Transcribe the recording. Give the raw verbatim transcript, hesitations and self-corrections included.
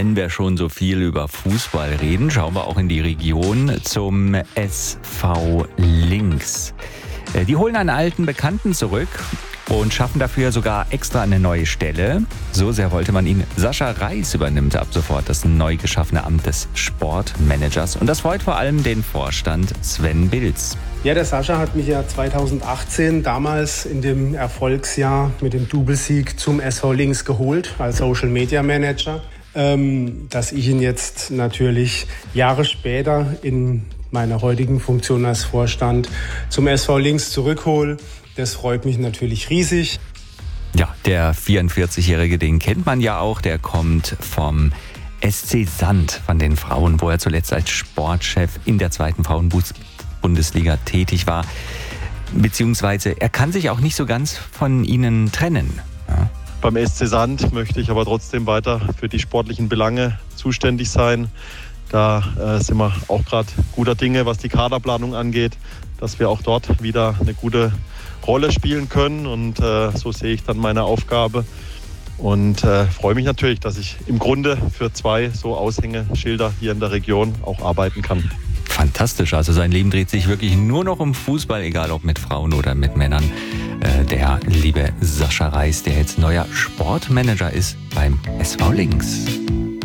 wenn wir schon so viel über Fußball reden, schauen wir auch in die Region zum S V Links. Die holen einen alten Bekannten zurück und schaffen dafür sogar extra eine neue Stelle. So sehr wollte man ihn. Sascha Reis übernimmt ab sofort das neu geschaffene Amt des Sportmanagers. Und das freut vor allem den Vorstand Sven Bilz. Ja, der Sascha hat mich ja zweitausendachtzehn damals in dem Erfolgsjahr mit dem Doublesieg zum S V Links geholt als Social Media Manager. Ähm, dass ich ihn jetzt natürlich Jahre später in meiner heutigen Funktion als Vorstand zum S V Links zurückhole, das freut mich natürlich riesig. Ja, der vierundvierzigjährige, den kennt man ja auch, der kommt vom S C Sand von den Frauen, wo er zuletzt als Sportchef in der zweiten Frauenbundesliga tätig war. Beziehungsweise er kann sich auch nicht so ganz von ihnen trennen. Ja. Beim S C Sand möchte ich aber trotzdem weiter für die sportlichen Belange zuständig sein. Da äh, sind wir auch gerade guter Dinge, was die Kaderplanung angeht, dass wir auch dort wieder eine gute Rolle spielen können. Und äh, so sehe ich dann meine Aufgabe. Und äh, freue mich natürlich, dass ich im Grunde für zwei so Aushängeschilder hier in der Region auch arbeiten kann. Fantastisch, also sein Leben dreht sich wirklich nur noch um Fußball, egal ob mit Frauen oder mit Männern. Äh, der liebe Sascha Reis, der jetzt neuer Sportmanager ist beim S V Links.